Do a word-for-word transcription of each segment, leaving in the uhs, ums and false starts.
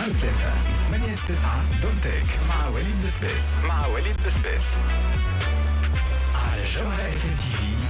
صفر ثلاثة ثمانية تسعة دوتك مع وليد بسباس مع وليد بسباس على جوهرة اف ام تي في.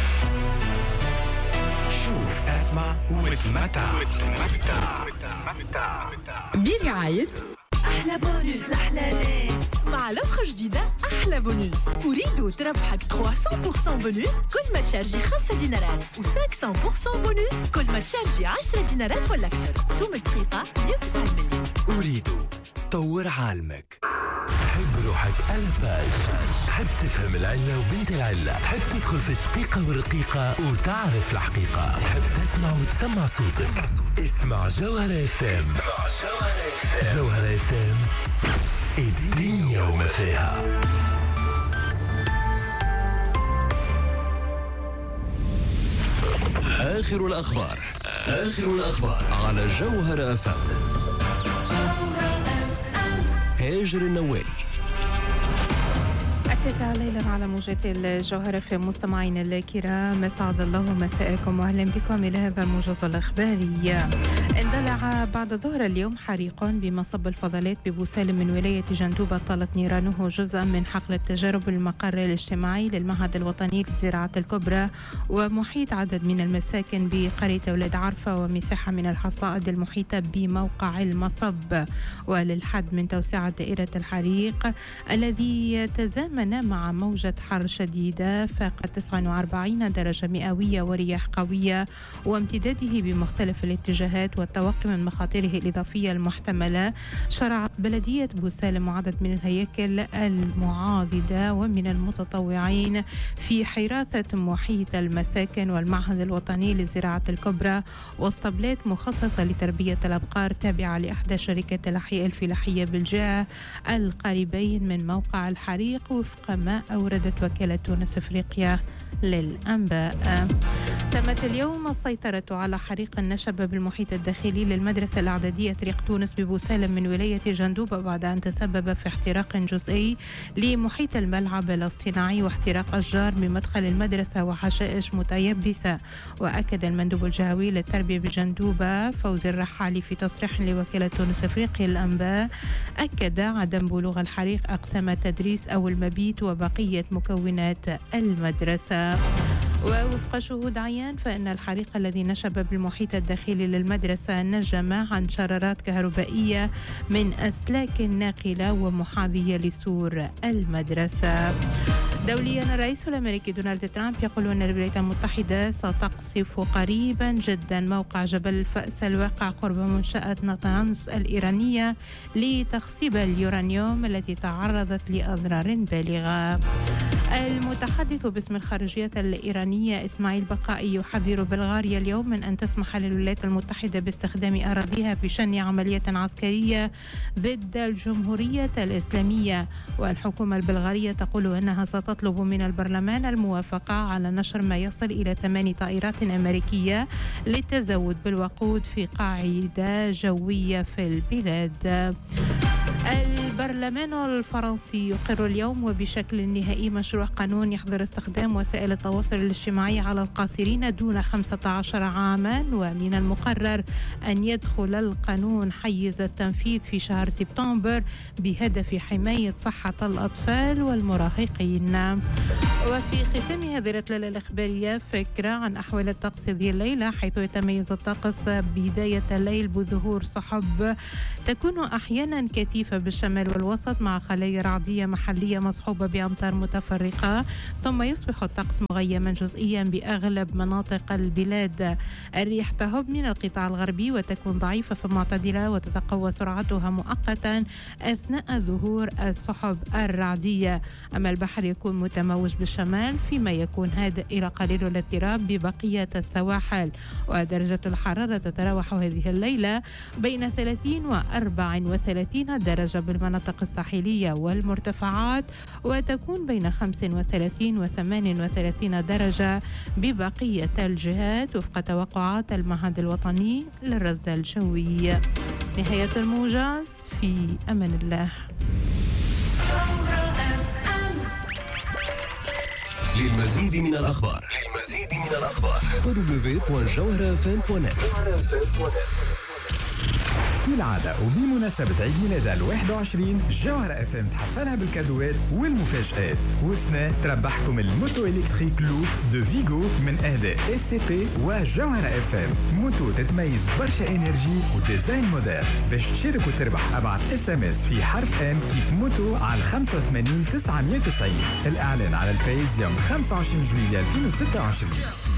شوف اسمع وتمتع وتمتع برعاية أحلى بونوس لأحلى ناس مع لفخة جديدة أحلى بونوس. أريد تربحك ثلاثمية بالمية بونوس كل ما تشارجي خمسة دينارات و500 بالمية بونوس كل ما تشارجي عشرة دينارات ولا أكثر. سوم دقيقة مية وتسعين مليون. أريد طور عالمك. تحب روحك ألباج، تحب تفهم العلة وبنت العلة، تحب تدخل في الشقيقة والرقيقة وتعرف الحقيقة، تحب تسمع وتسمع صوتك. اسمع جوهرة اف ام. جوهرة اف ام الدنيا وما فيها. آخر الأخبار آخر الأخبار على جوهرة اف ام. هاجر النوالي. التاسعة ليلا على موجة الجوهرة في مستمعين الكرام، أسعد الله مساءكم وأهلا بكم إلى هذا الموجز الإخباري. اندلع بعد ظهر اليوم حريق بمصب الفضلات ببوسالم من ولاية جندوبة طالت نيرانه جزءا من حقل التجارب المقر الاجتماعي للمعهد الوطني للزراعة الكبرى ومحيط عدد من المساكن بقرية ولاد عرفة ومساحة من الحصائد المحيطة بموقع المصب. وللحد من توسعة دائرة الحريق الذي تزامن مع موجة حر شديدة فاقت تسعة وأربعين درجة مئوية ورياح قوية وامتداده بمختلف الاتجاهات والتوقي من مخاطره الإضافية المحتملة، شرعت بلدية بوسالم وعدد من الهياكل المعاضدة ومن المتطوعين في حراسة محيط المساكن والمعهد الوطني للزراعة الكبرى واسطبلات مخصصة لتربية الأبقار تابعة لإحدى شركات الأحياء الفلاحية بالجهة القريبين من موقع الحريق وفق ما أوردت وكالة تونس أفريقيا للأنباء. تمت اليوم السيطرة على حريق نشب بالمحيط الداخلي للمدرسة الإعدادية طريق تونس ببوسالم من ولاية جندوبة بعد أن تسبب في احتراق جزئي لمحيط الملعب الاصطناعي واحتراق أشجار بمدخل المدرسة وحشائش متيبسة. وأكد المندوب الجهوي للتربية بجندوبة فوزي الرحالي في تصريح لوكالة تونس أفريقيا للأنباء أكد عدم بلوغ الحريق أقسام التدريس أو المبيت وبقية مكونات المدرسة. ووفق شهود عيان فإن الحريق الذي نشب بالمحيط الداخلي للمدرسة نجم عن شرارات كهربائية من أسلاك ناقلة ومحاذية لسور المدرسة. دوليا الرئيس الأمريكي دونالد ترامب يقول أن الولايات المتحدة ستقصف قريبا جدا موقع جبل الفأس الواقع قرب منشأة نطنز الإيرانية لتخصيب اليورانيوم التي تعرضت لأضرار بالغة. المتحدث باسم الخارجية الإيرانية إسماعيل بقائي يحذر بلغاريا اليوم من أن تسمح للولايات المتحدة باستخدام أراضيها في شن عملية عسكرية ضد الجمهورية الإسلامية. والحكومة البلغارية تقول أنها ستطلب من البرلمان الموافقة على نشر ما يصل إلى ثمان طائرات أمريكية للتزود بالوقود في قاعدة جوية في البلاد. البرلمان الفرنسي يقر اليوم وبشكل نهائي مشروع قانون يحظر استخدام وسائل التواصل الاجتماعي على القاصرين دون خمسة عشر عاما، ومن المقرر أن يدخل القانون حيز التنفيذ في شهر سبتمبر بهدف حماية صحة الأطفال والمراهقين. وفي ختام هذه الرحلة الإخبارية فكرة عن أحوال الطقس ذي الليلة، حيث يتميز الطقس بداية الليل بظهور سحب تكون أحيانا كثيفة بالشمال والوسط مع خلايا رعدية محلية مصحوبة بأمطار متفرقة، ثم يصبح الطقس مغيما جزئيا بأغلب مناطق البلاد. الريح تهب من القطاع الغربي وتكون ضعيفة فمعتدلة وتتقوى سرعتها مؤقتا أثناء ظهور السحب الرعدية. أما البحر يكون متموج بالشمال فيما يكون هادئ إلى قليل الاضطراب ببقية السواحل. ودرجة الحرارة تتراوح هذه الليلة بين ثلاثين وأربع وثلاثين درجة بالمناطق الساحلية والمرتفعات، وتكون بين خمسة وثلاثين وثمانية وثلاثين درجة ببقية الجهات وفق توقعات المعهد الوطني للرصد الجوي. نهاية الموجز، في أمان الله. للمزيد من الأخبار للمزيد من الأخبار دبليو دبليو دبليو دوت جوهرة اف ام دوت نت. كالعادة وبمناسبة عيد ميلاد الواحد وعشرين جوهرة اف ام تحفلها بالكادوات والمفاجآت. وسنة تربحكم الموتو إلكتريك لوب دو فيغو من إهداء اس سي بي وجوهرة اف ام. موتو تتميز برشا انرجي وديزاين موديل. باش تشارك وتربح ابعث اس ام اس في حرف ام كيف موتو على خمسة وثمانين تسعمية وتسعين. الإعلان على الفايز يوم خمسة وعشرين جويلية ألفين وستة وعشرين.